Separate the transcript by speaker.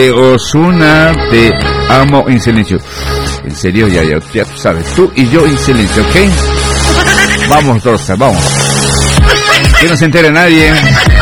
Speaker 1: Ozuna, te amo en silencio. En serio, ya tú sabes, tú y yo en silencio, ¿ok? Vamos, Rosa, vamos. Que no se entere nadie.